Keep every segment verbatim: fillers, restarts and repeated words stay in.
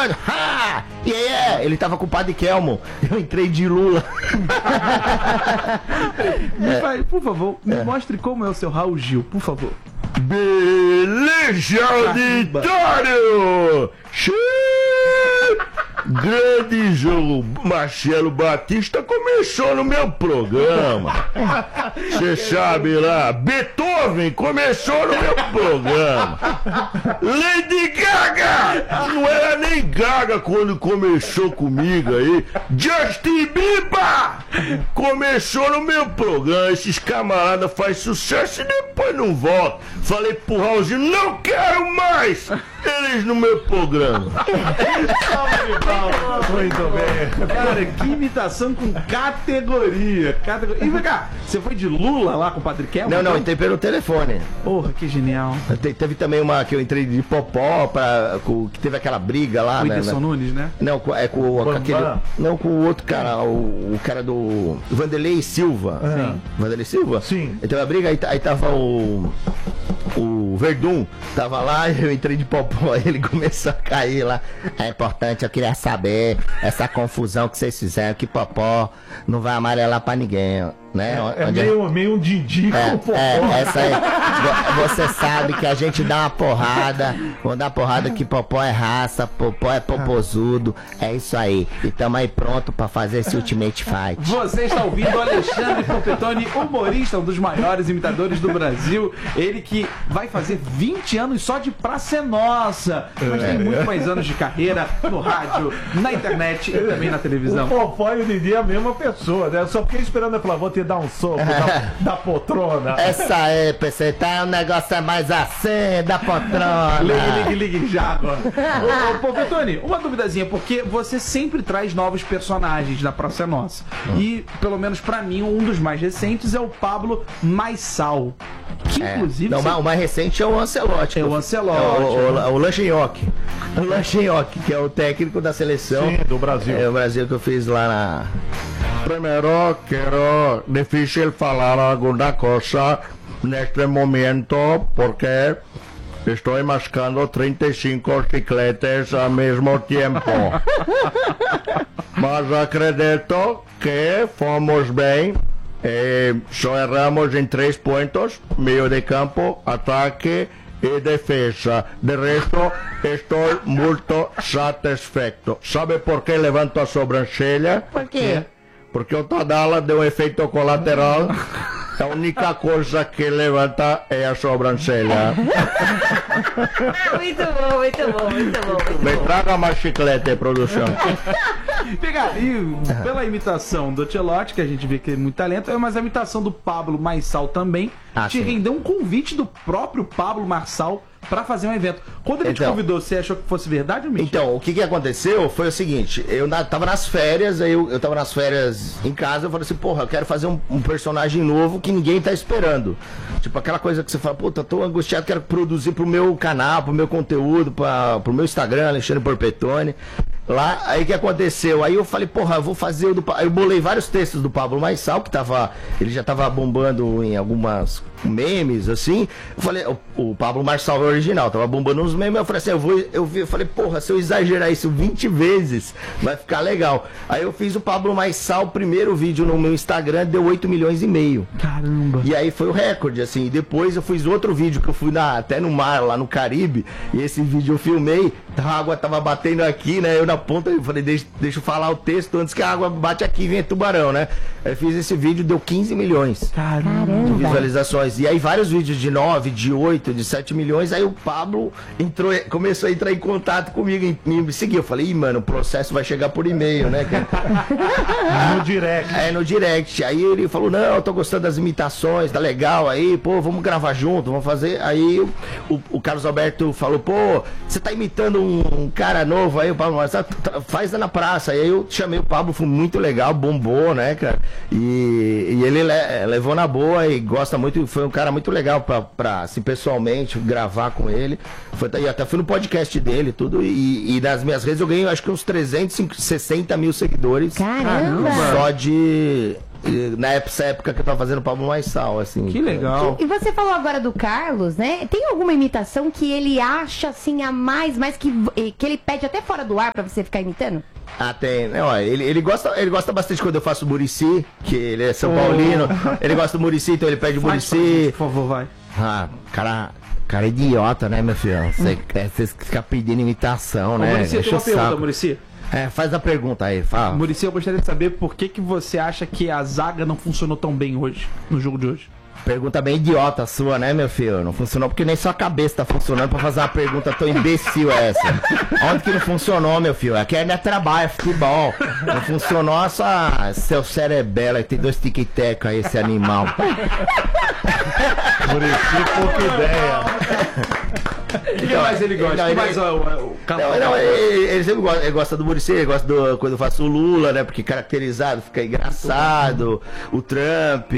chegando. Ha! E aí, é, ele tava com o Padre Kelmo. Eu entrei de Lula. Me faz, por favor, me é. mostre como é o seu Raul Gil, por favor. Beleza, auditório! Grande jogo, Marcelo Batista começou no meu programa. Você sabe lá, Beethoven começou no meu programa. Lady Gaga não era nem Gaga quando começou comigo aí. Justin Bieber começou no meu programa. Esses camaradas fazem sucesso e depois não voltam. Falei pro Raulzinho, não quero mais eles no meu programa. Muito bem. Cara, que imitação com categoria. categoria. E vem cá, você foi de Lula lá com o Padre Kelmo? Não, não, entrei pelo telefone. Porra, que genial. Te, teve também uma que eu entrei de Popó, pra, com, que teve aquela briga lá. O né, Whindersson né? Nunes, né? Não, é com, com aquele. Não, com o outro cara, o, o cara do Vanderlei Silva. Sim. Vanderlei Silva? Sim. Então a briga, aí, aí tava o. O Verdun tava lá, eu entrei de Popó, ele começou a cair lá. É importante, eu queria saber essa confusão que vocês fizeram, que Popó não vai amarelar pra ninguém, né? É, é meio, meio um Didi é, com Popó. É, essa aí, você sabe que a gente dá uma porrada, vou dar uma porrada que Popó é raça, Popó é popozudo, é isso aí. E tamo aí pronto pra fazer esse Ultimate Fight. Você está ouvindo o Alexandre Pompetoni, humorista, um dos maiores imitadores do Brasil. Ele que vai fazer vinte anos só de Praça é Nossa, mas tem muito mais anos de carreira no rádio, na internet e também na televisão. O Popó e o Didi é a mesma pessoa, né? Eu só fiquei esperando ele falar, vou te dar um soco da, da poltrona. Essa aí, P C, tá, o negócio é mais assim, da poltrona. Ligue, ligue, ligue já agora. Ô, ô, Pompetoni, uma duvidazinha, porque você sempre traz novos personagens da Praça é Nossa. Hum. E, pelo menos pra mim, um dos mais recentes é o Pablo Maissal. Que, é. inclusive... Não, você... O mais recente é o Ancelotti. É o Ancelotti. É o, o, o, o Langenhoque. O Langenhoque, que é o técnico da seleção. Sim, do Brasil. É o Brasil que eu fiz lá na... Primeiro, quero difícil falar alguma coisa neste momento porque estou mascando trinta e cinco chicletes ao mesmo tempo. Mas acredito que fomos bem. Eh, só erramos em três pontos: meio de campo, ataque e defesa. De resto, estou muito satisfeito. Sabe por que levanto a sobrancelha? Por quê? Porque o Tadala deu um efeito colateral. A única coisa que levanta é a sobrancelha. Muito bom, muito bom, muito bom. Me traga mais chiclete, produção. Pegar, e pela imitação do Tchelotti, que a gente vê que tem muito talento, mas a imitação do Pablo Maissal também ah, te sim. rendeu um convite do próprio Pablo Maissal pra fazer um evento. Quando ele então, te convidou, você achou que fosse verdade ou mentira? Então, o que que aconteceu foi o seguinte, eu na, tava nas férias, aí eu, eu tava nas férias em casa, eu falei assim, porra, eu quero fazer um, um personagem novo que ninguém tá esperando. Tipo, aquela coisa que você fala, puta, tô angustiado, quero produzir pro meu canal, pro meu conteúdo, pra, pro meu Instagram, Alexandre Pompetoni. Lá, aí o que aconteceu? Aí eu falei, porra, eu vou fazer o do... Aí eu bolei vários textos do Pablo Maissal, que tava... Ele já tava bombando em algumas memes, assim. Eu falei, o, o Pablo Maissal é original, tava bombando uns memes. Eu falei assim, eu vou... Eu, vi, eu falei, porra, se eu exagerar isso vinte vezes, vai ficar legal. Aí eu fiz o Pablo Maissal, o primeiro vídeo no meu Instagram, deu oito milhões e meio. Caramba! E aí foi o recorde, assim. E depois eu fiz outro vídeo, que eu fui na, até no mar, lá no Caribe, e esse vídeo eu filmei, a água tava batendo aqui, né? Eu na ponta, eu falei, deixa, deixa eu falar o texto antes que a água bate aqui e vem tubarão, né? Eu fiz esse vídeo, deu quinze milhões Caramba. de visualizações. E aí vários vídeos de nove, de oito, de sete milhões. Aí o Pablo entrou, começou a entrar em contato comigo, e me seguiu. Eu falei, ih, mano, o processo vai chegar por e-mail, né? No direct. É, no direct. Aí ele falou, não, eu tô gostando das imitações, tá legal aí, pô, vamos gravar junto, vamos fazer. Aí o, o Carlos Alberto falou, pô, você tá imitando um, um cara novo aí, o Pablo, mas tá, tá, faz na praça. Aí eu chamei o Pablo, foi muito legal, bombou, né, cara? E, e ele le, levou na boa e gosta muito, foi um cara muito legal pra, pra assim, pessoalmente, gravar com ele. Foi, e até fui no podcast dele, tudo, e, e nas minhas redes eu ganhei, acho que uns trezentos e sessenta mil seguidores. Caramba! Só de... nessa época que eu tava fazendo Pablo Marçal, assim. Que legal. E você falou agora do Carlos, né? Tem alguma imitação que ele acha assim a mais, mais que, que ele pede até fora do ar pra você ficar imitando? Ah, tem. Não, ele, ele, gosta, ele gosta bastante quando eu faço o Muricy, que ele é São oh. Paulino. Ele gosta do Muricy, então ele pede o Muricy. Por favor, vai. Ah, cara... Cara idiota, né, meu filho? Você hum. fica pedindo imitação, né? Muricy, tem uma pergunta, Muricy. É, faz a pergunta aí, fala. Muricy, eu gostaria de saber por que, que você acha que a zaga não funcionou tão bem hoje, no jogo de hoje. Pergunta bem idiota sua, né, meu filho? Não funcionou porque nem sua cabeça tá funcionando pra fazer uma pergunta tão imbecil essa. Onde que não funcionou, meu filho? Aqui ainda é trabalho, é futebol. Não funcionou só seu cerebelo, tem dois tic-tac aí, esse animal. Muricy, pouca ideia. O que mais ele gosta? Não, que ele, mais o, o, o não, não, ele, ele sempre gosta, ele gosta do Muricy, ele gosta do, quando eu faço o Lula, né? Porque caracterizado fica engraçado. O Trump,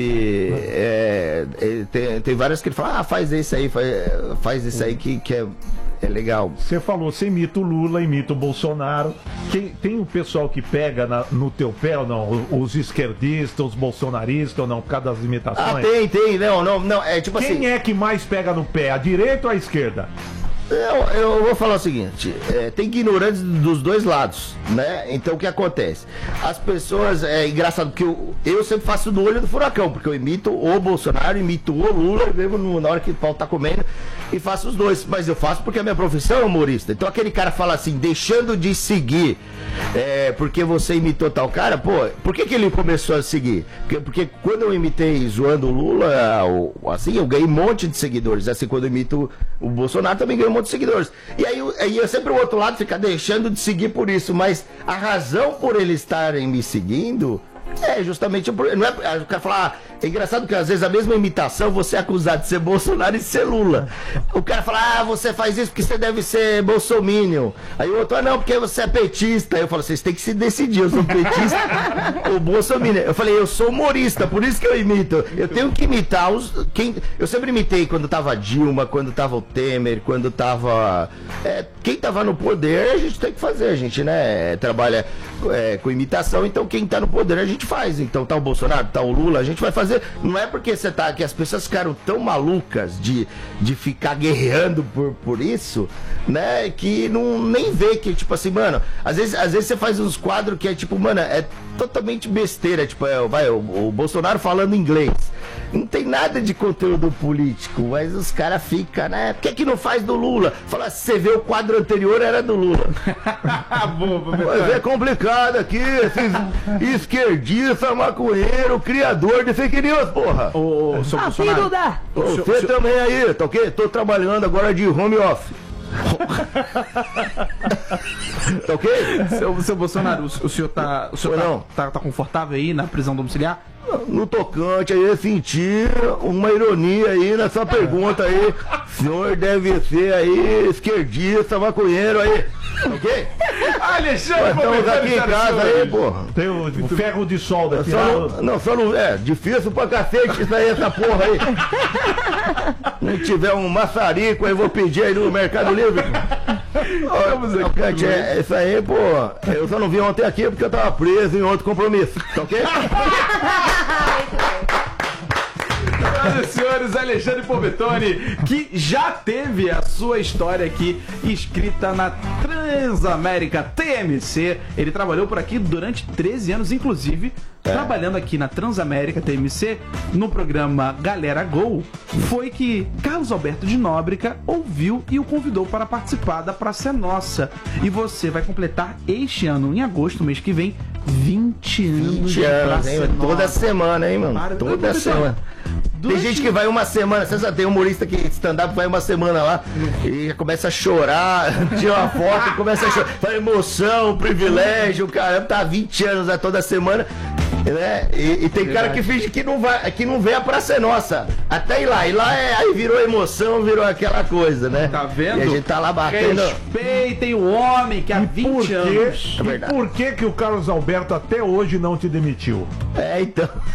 é, tem, tem várias que ele fala, ah, faz isso aí, faz, faz isso aí que, que é, é legal. Você falou, você imita o Lula, imita o Bolsonaro. Quem, tem o pessoal que pega na, no teu pé ou não? Os esquerdistas, os bolsonaristas ou não, por causa das imitações? Ah, tem, tem, não, não, não, é tipo Quem assim... Quem é que mais pega no pé, a direita ou a esquerda? Eu, eu vou falar o seguinte, é, tem ignorantes dos dois lados, né? Então o que acontece? As pessoas, é engraçado que eu, eu sempre faço no olho do furacão, porque eu imito o Bolsonaro, imito o Lula, mesmo no, na hora que o pau tá comendo, e faço os dois, mas eu faço porque a minha profissão é humorista. Então aquele cara fala assim, deixando de seguir, é, porque você imitou tal cara, pô, por que que ele começou a seguir? Porque, porque quando eu imitei zoando o Lula, ou, assim, eu ganhei um monte de seguidores, assim, quando eu imito o Bolsonaro também ganhei um monte de seguidores. E aí, aí eu sempre o outro lado fica deixando de seguir por isso, mas a razão por eles estarem me seguindo é justamente por, não é, o cara fala, ah, é engraçado que às vezes a mesma imitação você é acusado de ser Bolsonaro e de ser Lula. O cara fala, ah, você faz isso porque você deve ser bolsominion. Aí o outro, ah, não, porque você é petista. Aí eu falo, vocês têm que se decidir, eu sou petista ou bolsominion. Eu falei, eu sou humorista, por isso que eu imito. Eu tenho que imitar os... Quem, eu sempre imitei quando tava Dilma, quando tava o Temer, quando tava... É, quem tava no poder, a gente tem que fazer, a gente, né, trabalha é, com imitação, então quem tá no poder a gente faz. Então tá o Bolsonaro, tá o Lula, a gente vai fazer. Não é porque você tá aqui, as pessoas ficaram tão malucas de, de ficar guerreando por, por isso, né, que não nem vê que, tipo assim, mano, às vezes, às vezes você faz uns quadros que é tipo, mano, é totalmente besteira, tipo, é, vai, o, o Bolsonaro falando inglês. Não tem nada de conteúdo político, mas os caras ficam, né? Por que que não faz do Lula? Fala, se você vê o quadro anterior, era do Lula. Boa, mas é complicado aqui, esses esquerdista, maconheiro, criador de fake news, porra. Ô, seu ah, sim, Duda. Você seu... também aí, tá ok? Tô trabalhando agora de home office. Tá ok? Seu, seu Bolsonaro, o, o senhor, tá, o senhor não. Tá, tá, tá confortável aí na prisão domiciliar? No tocante aí, eu senti uma ironia aí nessa pergunta aí. O senhor deve ser aí esquerdista, maconheiro aí. Ok? Alexandre, estamos aqui em casa aí, porra. Tem o, o ferro de solda aqui. Só não, não, só não. É, difícil pra cacete isso aí, essa porra aí. Não tiver um maçarico aí, vou pedir aí no Mercado Livre. Vamos aqui, é, isso aí, pô. Eu só não vim ontem aqui porque eu tava preso em outro compromisso. Tá ok? Senhoras e senhores, Alexandre Povetone, que já teve a sua história aqui escrita na Transamérica T M C. Ele trabalhou por aqui durante treze anos, inclusive, é. trabalhando aqui na Transamérica T M C, no programa Galera Gol, foi que Carlos Alberto de Nóbrega ouviu e o convidou para participar da Praça é Nossa. E você vai completar este ano, em agosto, mês que vem, vinte anos de Praça é Nossa. Toda semana, hein, mano? Para, Toda semana. Durante... Tem gente que vai uma semana, você sabe, tem humorista que stand-up vai uma semana lá e começa a chorar, tira uma foto e começa a chorar. Fala emoção, privilégio, caramba, tá há vinte anos né, toda semana. Né? E, e tem cara que finge que não vai, que não vê a Praça é Nossa. Até ir lá. E lá é, aí virou emoção, virou aquela coisa, né? Tá vendo? E a gente tá lá batendo. Respeitem o homem que há e vinte anos. É e por que que o Carlos Alberto até hoje não te demitiu? É, então.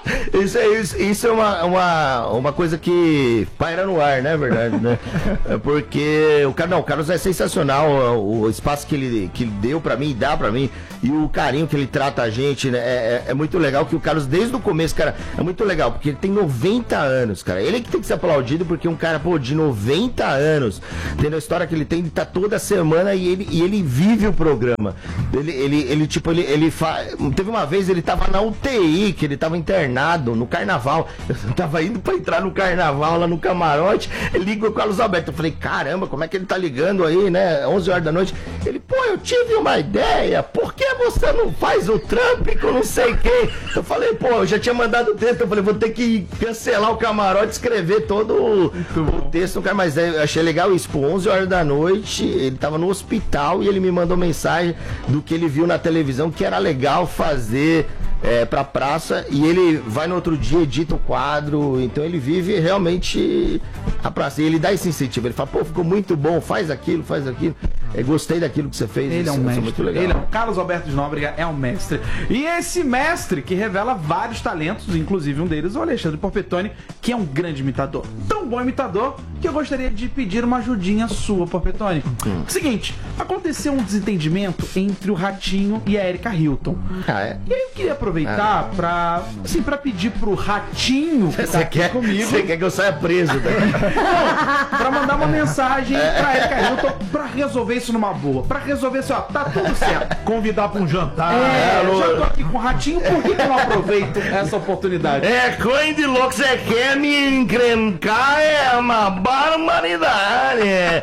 Isso, é, isso, isso é uma, uma, uma coisa que paira no ar, né, verdade, né? É porque o, não, o Carlos é sensacional, o, o espaço que ele, que ele deu pra mim, dá pra mim, e o carinho que ele trata a gente, né? É, é muito legal que o Carlos, desde o começo, cara, é muito legal, porque ele tem noventa anos, cara. Ele que tem que ser aplaudido, porque um cara, pô, de noventa anos, tendo a história que ele tem, ele tá toda semana e ele, e ele vive o programa. Ele, ele, ele tipo, ele, ele fa... teve uma vez, ele tava na U T I, que ele tava internado no carnaval. Eu tava indo pra entrar no carnaval lá no camarote, ele ligou com o Carlos Alberto. Eu falei, caramba, como é que ele tá ligando aí, né? onze horas da noite. Ele, pô, eu tive uma ideia, por que você não faz o Trump com não sei quem? Eu falei, pô, eu já tinha mandado o texto, eu falei, vou ter que cancelar o camarote, escrever todo o, o texto no cara, mas eu achei legal isso, pô, onze horas da noite, ele tava no hospital e ele me mandou mensagem do que ele viu na televisão, que era legal fazer é, pra praça, e ele vai no outro dia, edita o quadro, então ele vive realmente a praça, e ele dá esse incentivo, ele fala, pô, ficou muito bom, faz aquilo, faz aquilo, eu gostei daquilo que você fez. Ele isso, é um mestre, muito legal. ele é um Carlos Alberto de Nóbrega, é um mestre, e esse mestre que revela vários talentos, inclusive um deles, o Alexandre Porpetone, que é um grande imitador, tão bom imitador, que eu gostaria de pedir uma ajudinha sua, Porpetone. Hum. Seguinte, aconteceu um desentendimento entre o Ratinho e a Erika Hilton, ah, é? e aí eu queria aproveitar ah. pra, assim, pra pedir pro Ratinho que você tá quer comigo. Você quer que eu saia preso daqui? Não, pra mandar uma mensagem pra Erika Hilton pra resolver isso numa boa. Pra resolver isso, ó, tá tudo certo. Convidar pra um jantar. É, eu já tô aqui com o Ratinho, por que que eu não aproveito essa oportunidade? É, coisa de louco, você quer me encrencar, é uma barbaridade.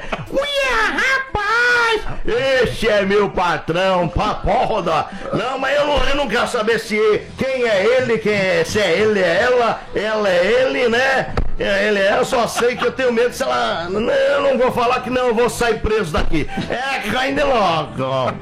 Uia, rapaz! Esse é meu patrão, papoda. Não, mas eu não, eu não quero saber se quem é ele, quem é, se é ele, é ela, ela é ele, né? É, ele é, eu só sei que eu tenho medo se ela... Eu não vou falar que não, eu vou sair preso daqui. É, caindo logo.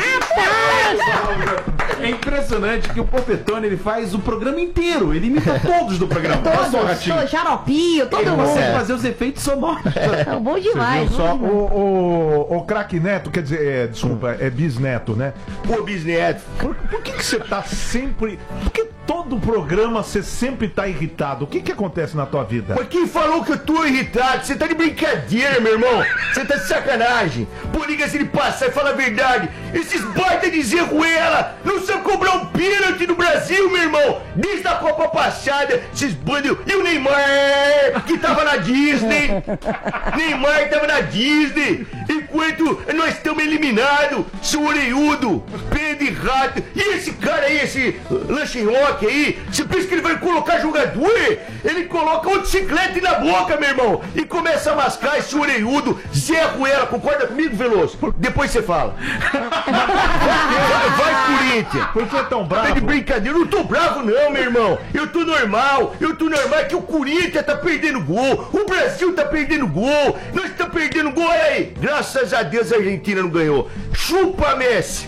É impressionante que o Porpetone, ele faz o programa inteiro. Ele imita todos do programa. Todos, todo, Xaropinho, todo ele mundo. consegue fazer os efeitos sonoros. É bom demais. Só bom demais. o, o, o craque Neto, quer dizer, é, desculpa, é bisneto, né? Pô, bisneto. Por, por que que você tá sempre... Por que todo programa você sempre tá irritado? O que que acontece na tua vida? Mas quem falou que eu tô irritado? Você tá de brincadeira, meu irmão. Você tá de sacanagem. Pô, liga-se de passar e fala a verdade. Esses baita de Zé Ruela não sabem cobrar um pênalti no Brasil, meu irmão. Desde a Copa passada, esses bandos... E o Neymar, que tava na Disney. Neymar tava na Disney. Enquanto nós estamos eliminados, seu orelhudo, pé de rato. E esse cara aí, esse lanche rock aí, você pensa que ele vai colocar jogador? Ele coloca uma bicicleta na boca, meu irmão, e começa a mascar esse orelhudo, Zé Ruela. Concorda comigo, Veloso? Depois você fala. Vai, vai, Corinthians. Por que tão bravo? Tá de brincadeira, eu não tô bravo não, meu irmão. Eu tô normal, eu tô normal, é que o Corinthians tá perdendo gol, o Brasil tá perdendo gol, nós tá perdendo gol, olha aí. Graças a Deus a Argentina não ganhou. Chupa, Messi.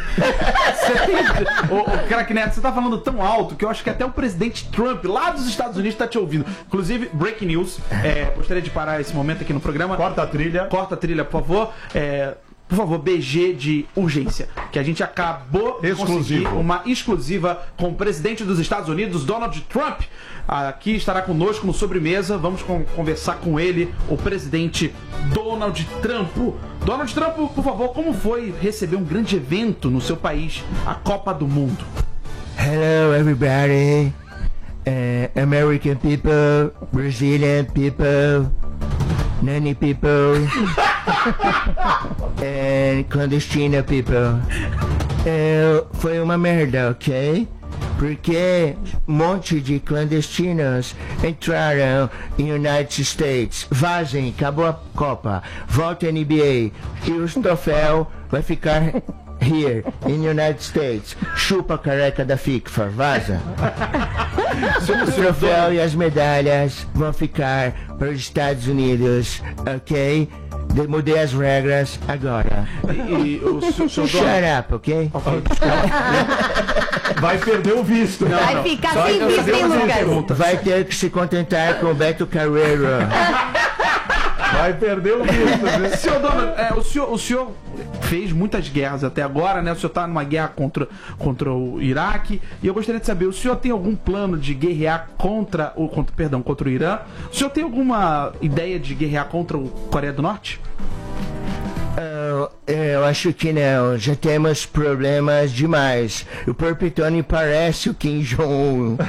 Ô, ô, craque Neto, você tá falando tão alto que eu acho que até o presidente Trump, lá dos Estados Unidos, tá te ouvindo. Inclusive, breaking news, é, gostaria de parar esse momento aqui no programa. Corta a trilha. Corta a trilha, por favor. É, por favor, B G de urgência. Que a gente acabou de conseguir uma exclusiva com o presidente dos Estados Unidos, Donald Trump. Aqui estará conosco no Sobremesa. Vamos com, conversar com ele, o presidente Donald Trump. Donald Trump, por favor, como foi receber um grande evento no seu país, a Copa do Mundo? Hello, everybody. Uh, American people, Brazilian people, nanny people, and clandestino people. Uh, foi uma merda, ok? Porque um monte de clandestinos entraram em United States. Vazem, acabou a Copa. Volta a N B A. E os troféus vai ficar here, in United States. Chupa a careca da FIFA, vaza. O troféu e as medalhas vão ficar para os Estados Unidos, ok? De mudei as regras agora. E, e o seu, seu Shut up, ok? Vai perder o visto. Não, vai não. ficar Só sem visto, hein, Lucas? Vai ter que se contentar com o Beto Carreiro. Vai perder o visto. Senhor Donald, é, o, senhor, o senhor fez muitas guerras até agora, né? O senhor tá numa guerra contra, contra o Iraque. E eu gostaria de saber, o senhor tem algum plano de guerrear contra o, contra, perdão, contra o Irã? O senhor tem alguma ideia de guerrear contra o Coreia do Norte? Uh, eu acho que não, já temos problemas demais. O Porpetone parece o Kim Jong-un.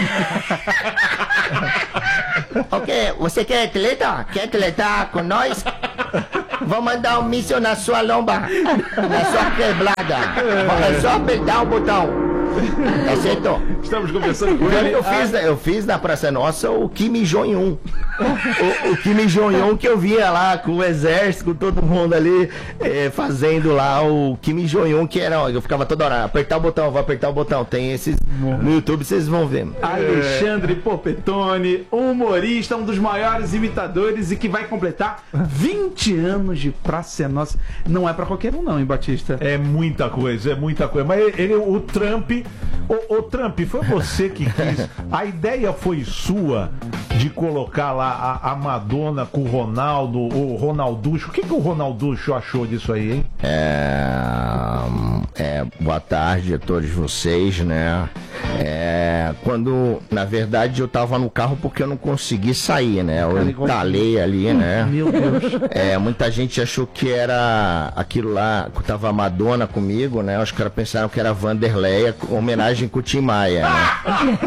Ok, você quer atleta? Quer atletar com nós? Vou mandar um míssil na sua lomba, na sua quebrada. É só apertar o botão. Aceitou? Estamos conversando com ele. Eu fiz, ah. eu fiz na Praça Nossa o Kim Jong-un. O, o Kim Jong-un que eu via lá com o exército, com todo mundo ali eh, fazendo lá o Kim Jong-un, que era, eu ficava toda hora, apertar o botão, vou apertar o botão. Tem esses no YouTube, vocês vão ver. Alexandre Porpetone, humorista, um dos maiores imitadores e que vai completar vinte anos de Praça Nossa. Não é pra qualquer um não, hein, Batista? É muita coisa, é muita coisa. Mas ele, o Trump, o, o Trump, foi você que quis. A ideia foi sua de colocar lá a, a Madonna com o Ronaldo, o Ronalducho. O que, que o Ronalducho achou disso aí, hein? É, é, boa tarde a todos vocês, né? É, quando, na verdade, eu tava no carro porque eu não consegui sair, né? Eu entalei ali, né? Meu Deus. É, muita gente achou que era aquilo lá, que tava a Madonna comigo, né? Os caras pensaram que era Vanderleia, homenagem com o Tim Maia, né?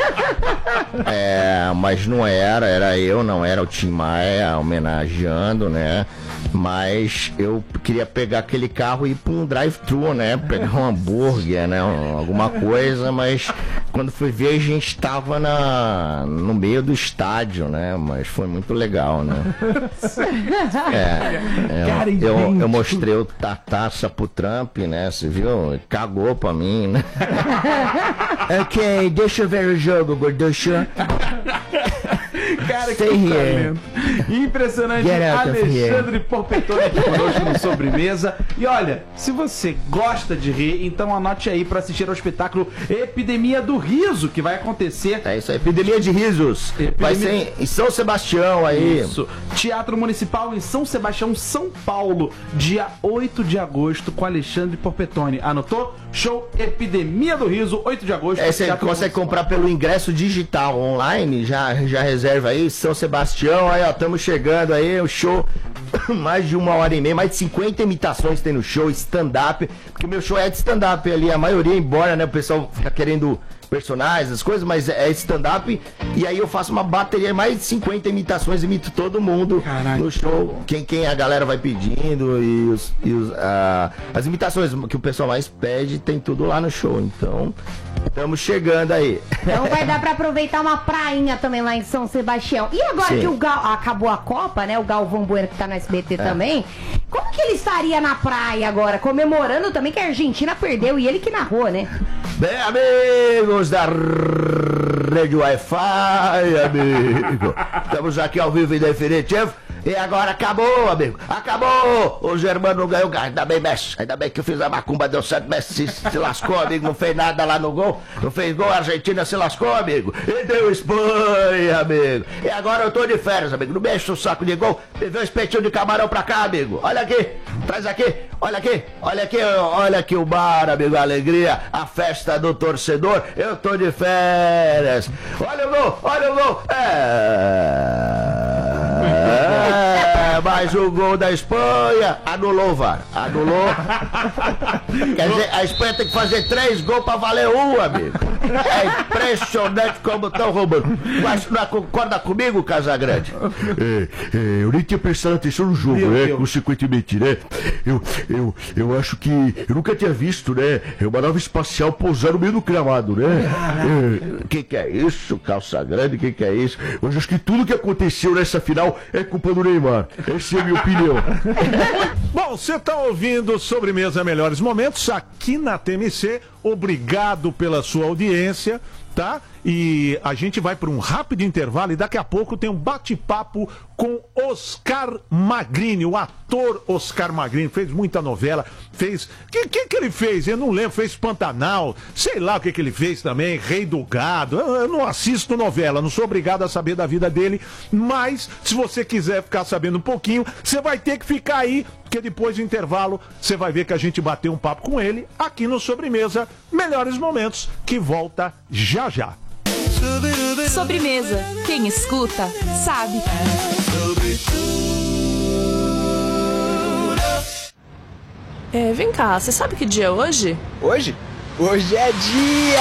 É, mas não era, era eu, não era o Tim Maia homenageando, né? Mas eu queria pegar aquele carro e ir pra um drive-thru, né? Pegar um hambúrguer, né? Alguma coisa, mas quando fui ver a gente tava na, no meio do estádio, né? Mas foi muito legal, né? É, eu, eu, eu mostrei o ta taça pro Trump, né? Você viu? Cagou pra mim, né? Ok, deixa eu ver o jogo, gorducho. Cara, que talento. Impressionante. Alexandre Porpetone aqui conosco no Sobremesa. E olha, se você gosta de rir, então anote aí para assistir ao espetáculo Epidemia do Riso, que vai acontecer. É isso aí, Epidemia de Risos. Epidemia... Vai ser em São Sebastião aí. Isso. Teatro Municipal em São Sebastião, São Paulo, dia oito de agosto, com Alexandre Porpetone. Anotou? Show Epidemia do Riso, oito de agosto. É, você consegue comprar pelo ingresso digital online, já, já reserva aí, São Sebastião, aí ó, estamos chegando aí, o show, mais de uma hora e meia, mais de cinquenta imitações tem no show, stand-up, porque o meu show é de stand-up ali, a maioria, embora, né, o pessoal fica querendo personagens, as coisas, mas é stand-up, e aí eu faço uma bateria, mais de cinquenta imitações, imito todo mundo. Caraca. No show, quem, quem a galera vai pedindo, e, os, e os, uh, as imitações que o pessoal mais pede, tem tudo lá no show, então... Estamos chegando aí. Então vai dar pra aproveitar uma prainha também lá em São Sebastião. E agora Sim. que o Gal... acabou a Copa, né? O Galvão Bueno que tá no S B T é. também. Como que ele estaria na praia agora? Comemorando também que a Argentina perdeu e ele que narrou, né? Bem, amigos da Rede Wi-Fi, amigo. Estamos aqui ao vivo e definitivo. E agora acabou, amigo. Acabou! O Germano não ganhou. Ainda bem, Messi. Ainda bem que eu fiz a macumba, deu certo. Messi se, se lascou, amigo. Não fez nada lá no gol. Não fez gol, a Argentina se lascou, amigo. E deu Espanha, amigo. E agora eu tô de férias, amigo. Não mexe o saco de gol. Me vê um espetinho de camarão pra cá, amigo. Olha aqui. Traz aqui. Olha aqui. Olha aqui. Olha aqui o bar, amigo. A alegria. A festa do torcedor. Eu tô de férias. Olha o gol. Olha o gol. É... É, mais um gol da Espanha. Anulou, V A R. Anulou. Quer dizer, a Espanha tem que fazer três gols pra valer um, amigo. É impressionante como estão roubando. Mas não concorda comigo, Casagrande? É, é, eu nem tinha prestado atenção no jogo, Meu né? Deus. Consequentemente, né? Eu, eu, eu acho que eu nunca tinha visto, né? É uma nave espacial pousar no meio do gramado, né? O é, que, que é isso, Casagrande? O que, que é isso? Eu acho que tudo que aconteceu nessa final é culpa do Neymar. Essa é a minha opinião. Bom, você está ouvindo Sobremesa Melhores Momentos aqui na T M C. Obrigado pela sua audiência. tá? E a gente vai para um rápido intervalo e daqui a pouco tem um bate-papo com Oscar Magrini, o ator Oscar Magrini, fez muita novela, fez... O que, que que ele fez? Eu não lembro, fez Pantanal, sei lá o que que ele fez também, Rei do Gado, eu, eu não assisto novela, não sou obrigado a saber da vida dele, mas se você quiser ficar sabendo um pouquinho, você vai ter que ficar aí, porque depois do intervalo você vai ver que a gente bateu um papo com ele aqui no Sobremesa, Melhores Momentos, que volta já já. Sobremesa. Quem escuta, sabe. É, vem cá, você sabe que dia é hoje? Hoje? Hoje é dia!